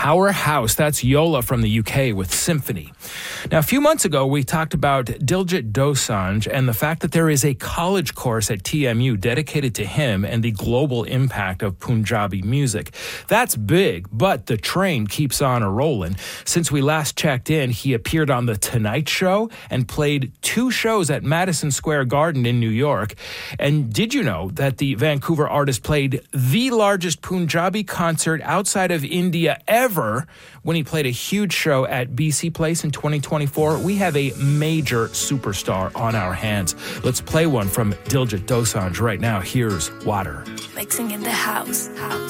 Powerhouse. That's Yola from the UK with Symphony. Now, a few months ago, we talked about Diljit Dosanjh and the fact that there is a college course at TMU dedicated to him and the global impact of Punjabi music. That's big, but the train keeps on a-rolling. Since we last checked in, he appeared on The Tonight Show and played 2 shows at Madison Square Garden in New York. And did you know that the Vancouver artist played the largest Punjabi concert outside of India ever when he played a huge show at BC Place in 2024? We have a major superstar on our hands. Let's play one from Diljit Dosanjh right now. Here's Water. Mixing in the house.